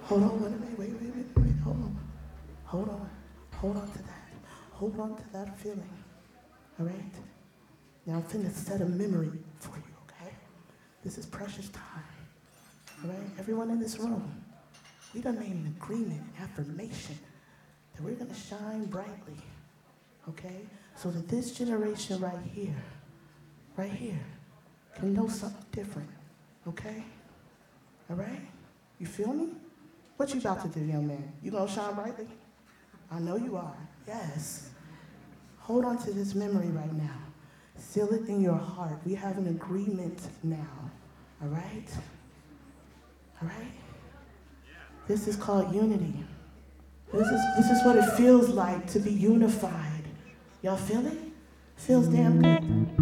Hold on, wait. Hold on. Hold on to that. Hold on to that feeling. All right? Now I'm finna set a memory for you, okay? This is precious time. All right? Everyone in this room, we done made an agreement, an affirmation that we're gonna shine brightly, okay? So that this generation right here, can know something different, okay? All right? You feel me? What you about to do, young man? You gonna shine brightly? I know you are, yes. Hold on to this memory right now. Seal it in your heart. We have an agreement now, all right? All right? This is called unity. This is what it feels like to be unified. Y'all feel it? Feels damn good.